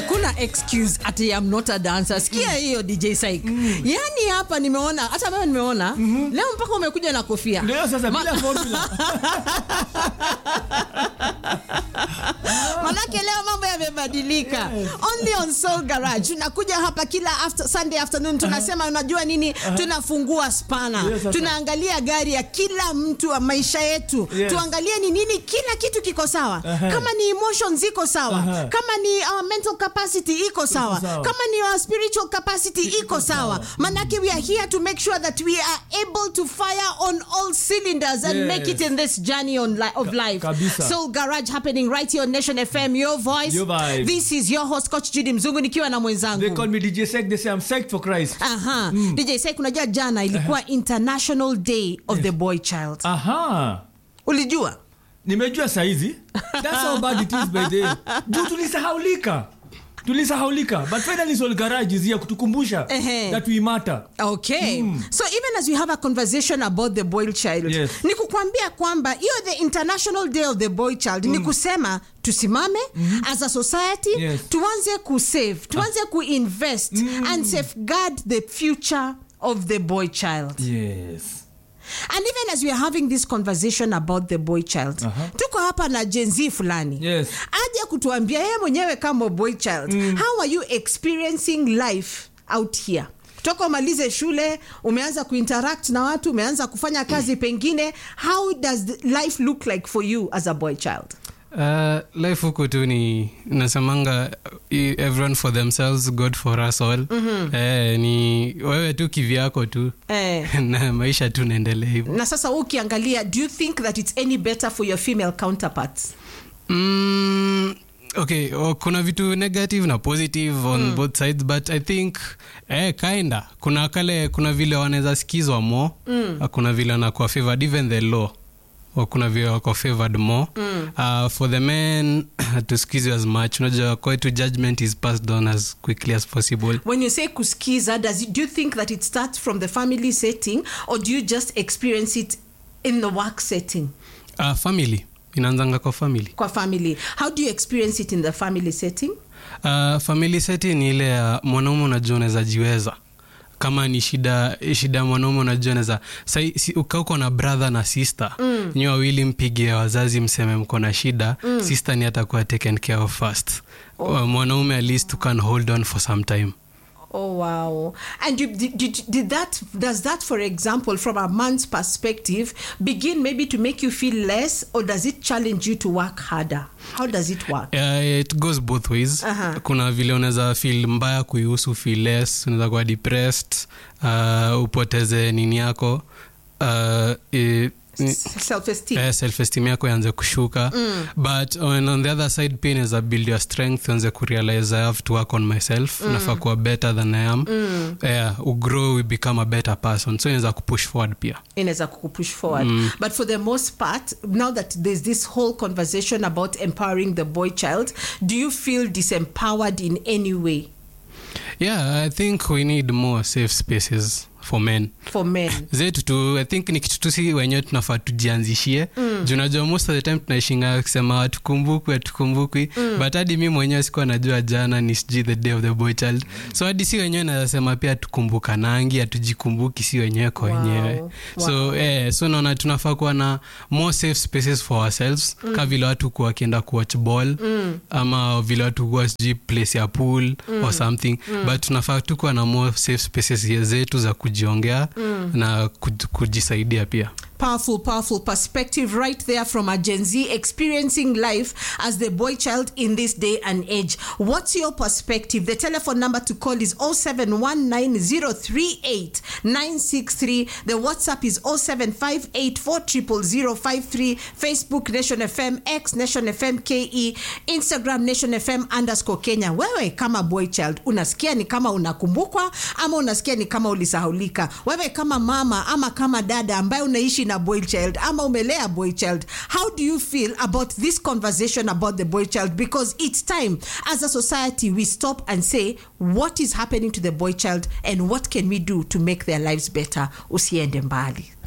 Hakuna excuse ati I'm not a dancer. Sikia hiyo DJ Syke. Yani hapa nimeona, hata mimi nimeona, leo mpaka umekuja na kofia. Leo sasa bila formula. Manake leo mambo yamebadilika. Only on Soul Garage. Tunakuja hapa kila Sunday afternoon tunasema unajua nini? Tunafungua spana. Tunaangalia gari ya kila mtu wa maisha yetu. Tuangalie ni nini kila kitu kiko sawa. Kama ni emotions ziko sawa. Kama ni our mental capacity iko sawa. Kama ni our spiritual capacity iko sawa. Manake we are here to make sure that we are able to fire on all cylinders and make it in this journey of life. Soul Garage happening right here on Nation FM, your voice. Your vibe. This is your host Coach Judy Mzungu nikiwa na mwenzangu. They call me DJ Syke, they say I'm psyched for Christ. DJ Syke, unajua jana ilikuwa International Day of the Boy Child. Ulijua? Nimejua saizi. That's how bad it is by the way. Juu tulisahaulika. But finally Soul Garage is here kutukumbusha that we matter. Okay. So even as we have a conversation about the boy child, ni kukwambia kwamba hiyo the International Day of the Boy Child ni kusema tusimame as a society, tuanze kusave, tuanze kuinvest and safeguard the future of the boy child. Yes. And even as we are having this conversation about the boy child, tuko hapa na Gen Z fulani. Aje kutuambia yeye mwenyewe kama boy child, how are you experiencing life out here? Kutoka umalize shule, umeanza kuinteract na watu, umeanza kufanya kazi pengine, how does life look like for you as a boy child? Life huku tu ni nasemanga everyone for themselves, God for us all. Ni wewe tu kivyako tu. Na maisha tu naendelea hivyo. Na sasa ukiangalia, do you think that it's any better for your female counterparts? Okay, kuna vitu negative na positive on both sides, but I think kinda kuna vile wanaweza sikizwa more, kuna vile wanakuwa favored, even the law kuna vile wako favored more. For the men to skiz as much, unajua kwetu judgment is passed on as quickly as possible. When you say kuskiza, do you think that it starts from the family setting, or do you just experience it in the work setting? Family. Inaanzanga kwa family. Kwa family. How do you experience it in the family setting? Family setting ni ile mwanaume unajua unaweza jiweza. Kama ni shida mwanaume unajua unaweza uko na brother na sister, nyi wawili mpige wazazi mseme mko na shida, sister ni atakuwa taken care of first. Mwanaume at least can hold on for some time. Oh wow. And does that, for example, from a man's perspective, begin maybe to make you feel less, or does it challenge you to work harder? How does it work? It goes both ways. Kuna vile unaweza feel mbaya kuihusu, feel less, unaweza kuwa depressed, upoteze nini yako, self-esteem yako yanze kushuka. But on the other side, pain is a build your strength, yanze kurealize I have to work on myself, nafaa kuwa better than I am. Ugrow, we become a better person, so inaweza kupush forward pia. Inaweza kupush forward. But for the most part, now that there's this whole conversation about empowering the boy child, do you feel disempowered in any way? I think we need more safe spaces for men. Zetu tu, I think ni kitu tu si wenyewe tunafaa tujianzishie. Unajua most of the time tunaishinga kusema tukumbukwi, but hadi mimi mwenyewe sikuwa najua jana ni the day of the boy child. So hadi si wenyewe nasema pia tukumbuka nangi, atujikumbuki si wenyewe kwa wenyewe. So naona tunafaa kuwa na more safe spaces for ourselves. Kama vile watu kuwa kienda kuwatch ball, ama vile watu kuwa place ya pool or something, but tunafaa tu kuwa na more safe spaces zetu za kujiongea na kujisaidia pia. Powerful perspective right there from a Gen Z experiencing life as the boy child in this day and age. What's your perspective? The telephone number to call is 0719038963. The WhatsApp is 0758400053. Facebook Nation FM, X Nation FM KE, Instagram Nation FM _Kenya. Wewe kama boy child, unasikia ni kama unakumbukwa ama unasikia ni kama ulisahaulika? Wewe kama mama ama kama dada ambaye unaishi na boy child ama umelea boy child, how do you feel about this conversation about the boy child? Because it's time as a society we stop and say what is happening to the boy child and what can we do to make their lives better. Usiende mbali.